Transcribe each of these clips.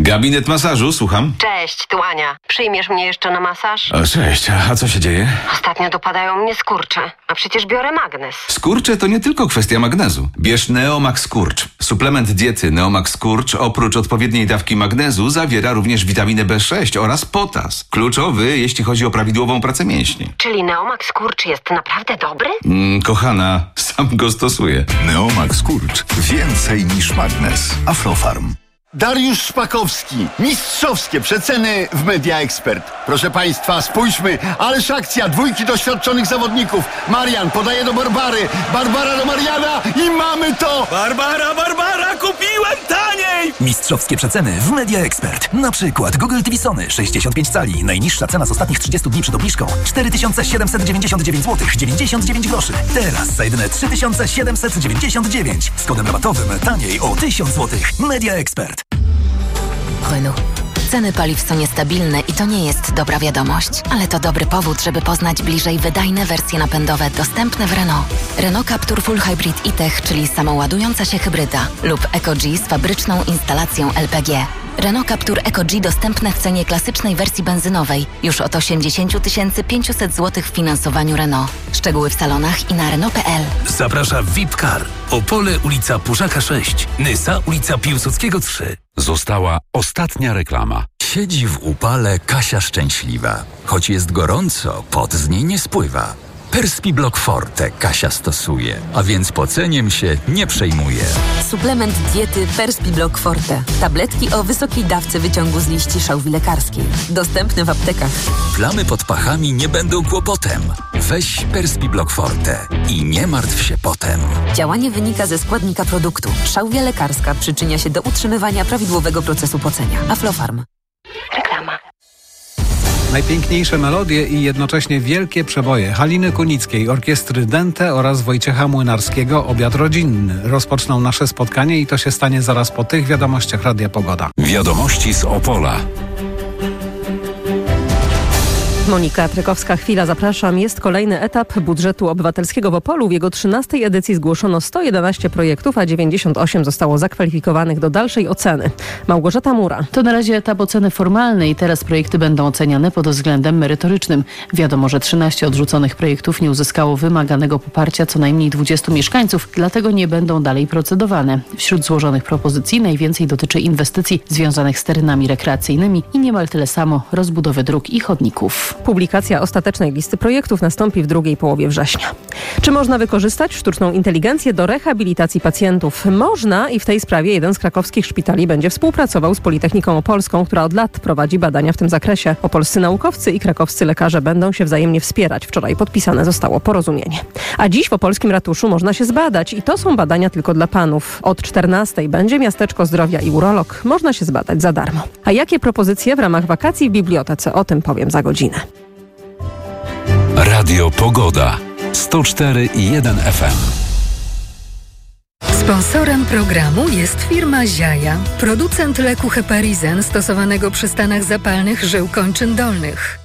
Gabinet masażu, słucham. Cześć, tu Ania. Przyjmiesz mnie jeszcze na masaż? O, cześć, a co się dzieje? Ostatnio dopadają mnie skurcze, a przecież biorę magnez. Skurcze to nie tylko kwestia magnezu. Bierz Neomax Skurcz. Suplement diety Neomax Skurcz oprócz odpowiedniej dawki magnezu zawiera również witaminę B6 oraz potas. Kluczowy, jeśli chodzi o prawidłową pracę mięśni. Czyli Neomax Skurcz jest naprawdę dobry? Kochana, sam go stosuję. Neomax Skurcz. Więcej niż magnez. Aflofarm. Dariusz Szpakowski. Mistrzowskie przeceny w Media Expert. Proszę Państwa, spójrzmy. Ależ akcja, dwójki doświadczonych zawodników. Marian podaje do Barbary. Barbara do Mariana i mamy to! Barbara, kupiłem taniej! Mistrzowskie przeceny w Media Expert. Na przykład Google TV Sony 65 cali. Najniższa cena z ostatnich 30 dni przed obniżką 4799 zł 99 groszy. Teraz za jedyne 3799. Z kodem rabatowym taniej o 1000 zł. Media Expert. Renault. Ceny paliw są niestabilne i to nie jest dobra wiadomość, ale to dobry powód, żeby poznać bliżej wydajne wersje napędowe dostępne w Renault. Renault Captur Full Hybrid e-Tech, czyli samoładująca się hybryda, lub EcoG z fabryczną instalacją LPG. Renault Captur EcoG dostępne w cenie klasycznej wersji benzynowej już od 80 500 zł w finansowaniu Renault. Szczegóły w salonach i na Renault.pl. Zaprasza VIP-Car. Opole, ulica Puszaka 6. Nysa, ulica Piłsudskiego 3. Została ostatnia reklama. Siedzi w upale Kasia szczęśliwa. Choć jest gorąco, pot z niej nie spływa. Perspiblock Forte Kasia stosuje, a więc poceniem się nie przejmuje. Suplement diety Perspiblock Forte. Tabletki o wysokiej dawce wyciągu z liści szałwi lekarskiej. Dostępne w aptekach. Plamy pod pachami nie będą kłopotem. Weź Perspiblock Forte i nie martw się potem. Działanie wynika ze składnika produktu. Szałwia lekarska przyczynia się do utrzymywania prawidłowego procesu pocenia. Aflofarm. Reklama. Najpiękniejsze melodie i jednocześnie wielkie przeboje Haliny Kunickiej, orkiestry Dente oraz Wojciecha Młynarskiego, obiad rodzinny. Rozpoczną nasze spotkanie i to się stanie zaraz po tych wiadomościach Radia Pogoda. Wiadomości z Opola. Monika Trykowska-Chwila, zapraszam. Jest kolejny etap budżetu obywatelskiego w Opolu. W jego 13. edycji zgłoszono 111 projektów, a 98 zostało zakwalifikowanych do dalszej oceny. Małgorzata Mura. To na razie etap oceny formalnej. Teraz projekty będą oceniane pod względem merytorycznym. Wiadomo, że 13 odrzuconych projektów nie uzyskało wymaganego poparcia co najmniej 20 mieszkańców, dlatego nie będą dalej procedowane. Wśród złożonych propozycji najwięcej dotyczy inwestycji związanych z terenami rekreacyjnymi i niemal tyle samo rozbudowy dróg i chodników. Publikacja ostatecznej listy projektów nastąpi w drugiej połowie września. Czy można wykorzystać sztuczną inteligencję do rehabilitacji pacjentów? Można i w tej sprawie jeden z krakowskich szpitali będzie współpracował z Politechniką Opolską, która od lat prowadzi badania w tym zakresie. Opolscy naukowcy i krakowscy lekarze będą się wzajemnie wspierać. Wczoraj podpisane zostało porozumienie. A dziś w opolskim ratuszu można się zbadać i to są badania tylko dla panów. Od 14 będzie miasteczko zdrowia i urolog. Można się zbadać za darmo. A jakie propozycje w ramach wakacji w bibliotece? O tym powiem za godzinę. Radio Pogoda 104,1 FM. Sponsorem programu jest firma Ziaja, producent leku Heparizen stosowanego przy stanach zapalnych żył kończyn dolnych.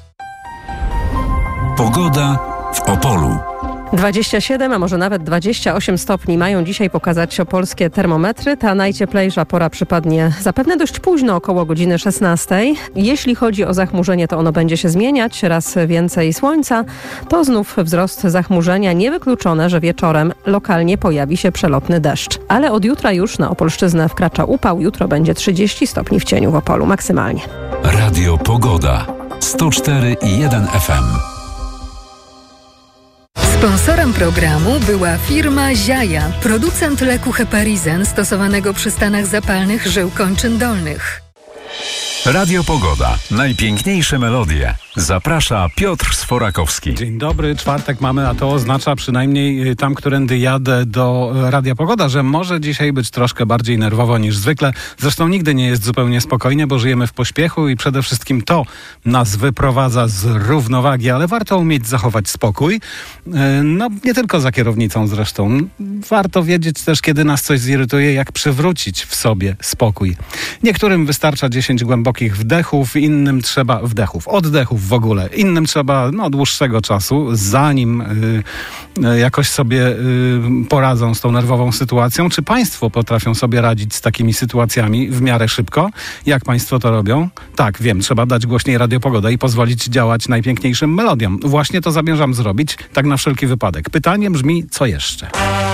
Pogoda w Opolu. 27, a może nawet 28 stopni mają dzisiaj pokazać opolskie termometry. Ta najcieplejsza pora przypadnie zapewne dość późno, około godziny 16. Jeśli chodzi o zachmurzenie, to ono będzie się zmieniać. Raz więcej słońca, to znów wzrost zachmurzenia. Niewykluczone, że wieczorem lokalnie pojawi się przelotny deszcz. Ale od jutra już na Opolszczyznę wkracza upał. Jutro będzie 30 stopni w cieniu w Opolu maksymalnie. Radio Pogoda 104,1 FM. Sponsorem programu była firma Ziaja, producent leku Heparizen stosowanego przy stanach zapalnych żył kończyn dolnych. Radio Pogoda. Najpiękniejsze melodie. Zaprasza Piotr Sforakowski. Dzień dobry, czwartek mamy, a to oznacza przynajmniej tam, którędy jadę do Radia Pogoda, że może dzisiaj być troszkę bardziej nerwowo niż zwykle. Zresztą nigdy nie jest zupełnie spokojnie, bo żyjemy w pośpiechu i przede wszystkim to nas wyprowadza z równowagi, ale warto umieć zachować spokój. No, nie tylko za kierownicą zresztą. Warto wiedzieć też, kiedy nas coś zirytuje, jak przywrócić w sobie spokój. Niektórym wystarcza 10 głębokich głębokich wdechów, innym trzeba oddechów w ogóle. Innym trzeba dłuższego czasu, zanim jakoś sobie poradzą z tą nerwową sytuacją. Czy państwo potrafią sobie radzić z takimi sytuacjami w miarę szybko? Jak państwo to robią? Tak, wiem, trzeba dać głośniej Radio Pogoda i pozwolić działać najpiękniejszym melodiom. Właśnie to zamierzam zrobić, tak na wszelki wypadek. Pytanie brzmi, co jeszcze?